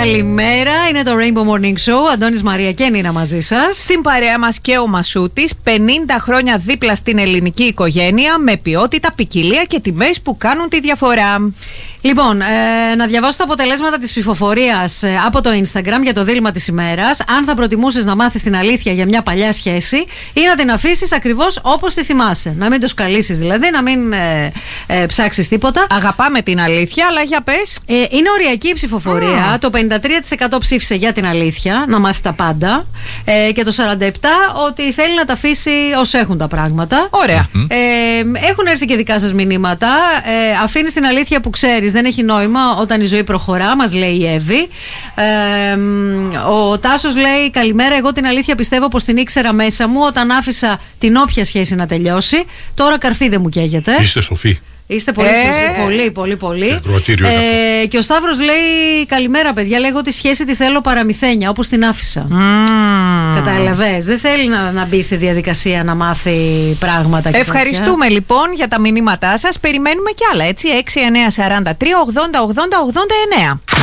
Καλημέρα, είναι το Rainbow Morning Show. Αντώνης, Μαρία και Νίνα μαζί σας. Στην παρέα μας και ο Μασούτης, 50 χρόνια δίπλα στην ελληνική οικογένεια, με ποιότητα, ποικιλία και τιμές που κάνουν τη διαφορά. Λοιπόν, να διαβάσω τα αποτελέσματα της ψηφοφορίας από το Instagram για το δίλημμα της ημέρας. Αν θα προτιμούσες να μάθεις την αλήθεια για μια παλιά σχέση ή να την αφήσεις ακριβώς όπως τη θυμάσαι. Να μην το σκαλίσεις δηλαδή, να μην ψάξεις τίποτα. Αγαπάμε την αλήθεια, αλλά για πες. Είναι οριακή η ψηφοφορία. Το 53% ψήφισε για την αλήθεια, να μάθει τα πάντα. Και το 47% ότι θέλει να τα αφήσει ως έχουν τα πράγματα. Ωραία. Έχουν έρθει και δικά σας μηνύματα. Αφήνεις την αλήθεια που ξέρεις. Δεν έχει νόημα όταν η ζωή προχωρά, μας λέει η Εύη. Ο Τάσος λέει: καλημέρα. Εγώ την αλήθεια πιστεύω πως την ήξερα μέσα μου όταν άφησα την όποια σχέση να τελειώσει. Τώρα καρφί δεν μου καίγεται. Είστε σοφοί. Είστε πολύ σωστοί. Πολύ. Και ο Σταύρος λέει: καλημέρα, παιδιά. Λέγω τη σχέση τη θέλω παραμυθένια, όπως την άφησα. Κατάλαβες. Δεν θέλει να μπει στη διαδικασία να μάθει πράγματα. Ευχαριστούμε λοιπόν για τα μηνύματά σας. Περιμένουμε κι άλλα, έτσι. 6, 9, 43, 80, 80, 89.